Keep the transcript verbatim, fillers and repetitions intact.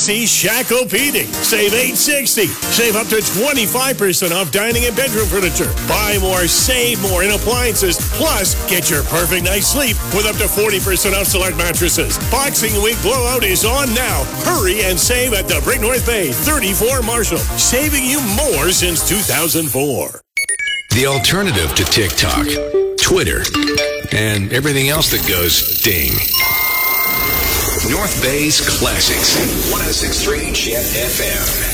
See Shacopedie. Save eight sixty. Save up to twenty-five percent off dining and bedroom furniture. Buy more, save more in appliances. Plus, get your perfect night's sleep with up to forty percent off select mattresses. Boxing Week blowout is on now. Hurry and save at the Brick North Bay, thirty-four Marshall. Saving you more since two thousand four. The alternative to TikTok, Twitter, and everything else that goes ding. North Bay's Classics, one oh six point three Jet F M.